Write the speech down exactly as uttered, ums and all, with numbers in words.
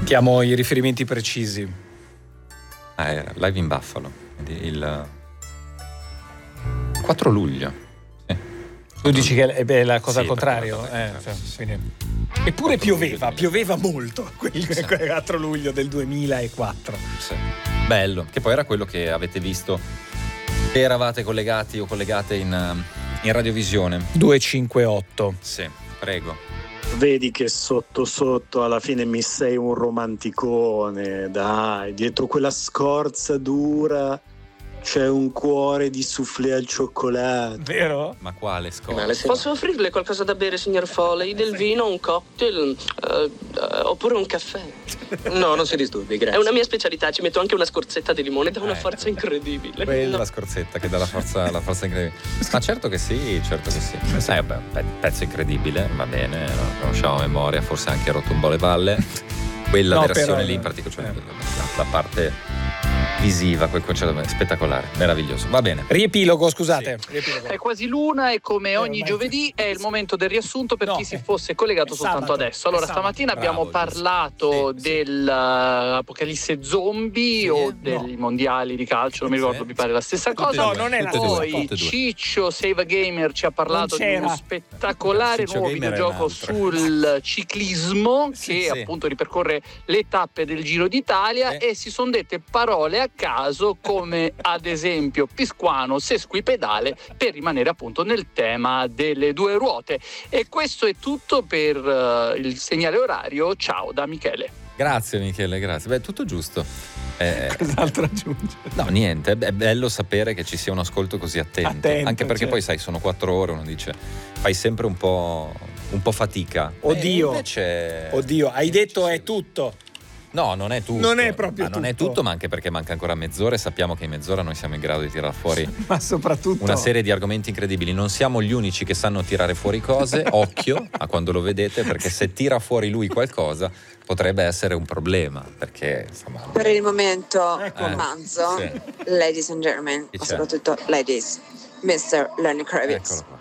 Chiamo i riferimenti precisi. Ah, era Live in Buffalo, il quattro luglio. Tu dici che è la cosa sì, al contrario? cosa Eh, cioè, quindi... Eppure pioveva, pioveva molto quel sì. quattro luglio del duemilaquattro. Sì. Bello, che poi era quello che avete visto se eravate collegati o collegate in, in radiovisione. duecentocinquantotto. Sì, prego. Vedi che sotto sotto alla fine mi sei un romanticone, dai, dietro quella scorza dura c'è un cuore di soufflé al cioccolato. Vero? Ma quale scorza? Posso offrirle qualcosa da bere, signor Foley? Del vino, un cocktail, uh, uh, oppure un caffè? No, non si disturbi, grazie. È una mia specialità, ci metto anche una scorzetta di limone, dà una eh, forza incredibile. Quella no. la scorzetta che dà la forza, la forza incredibile. Ma certo che sì, certo che sì. Eh, beh, un pezzo incredibile, va bene, lo conosciamo a memoria, forse anche rotto un po' le balle. Quella no, versione però, lì in particolare, cioè, eh. la parte visiva, quel concerto è spettacolare, meraviglioso. Va bene. Riepilogo, scusate. Sì. Riepilogo. È quasi l'una e come ogni eh, giovedì è il momento del riassunto per no, chi si fosse collegato soltanto sabato, adesso. Allora, stamattina Bravo, abbiamo parlato sì, dell'apocalisse zombie sì, o dei no. mondiali di calcio, non mi ricordo, sì. mi pare la stessa tutte cosa. No, non è la Poi Ciccio Save a Gamer ci ha parlato di uno spettacolare nuovo videogioco sul ciclismo sì, che sì. appunto ripercorre le tappe del Giro d'Italia eh. e si sono dette parole a caso come ad esempio Pisquano sesquipedale per rimanere appunto nel tema delle due ruote. E questo è tutto per uh, il segnale orario. Ciao da Michele. Grazie Michele, grazie. Beh, tutto giusto. Eh, Cos'altro aggiungere? No, niente, è bello sapere che ci sia un ascolto così attento, attento anche perché certo. poi sai, sono quattro ore, uno dice fai sempre un po', un po' fatica. Oddio, invece... oddio, hai detto è tutto. No, non è tutto. Non è proprio ma tutto. Non è tutto, ma anche perché manca ancora mezz'ora e sappiamo che in mezz'ora noi siamo in grado di tirare fuori ma soprattutto una serie di argomenti incredibili. Non siamo gli unici che sanno tirare fuori cose, occhio a quando lo vedete, perché se tira fuori lui qualcosa potrebbe essere un problema, perché insomma... Per il momento ecco. romanzo, sì. ladies and gentlemen, ma soprattutto ladies, mister Lenny Kravitz. Eccolo qua.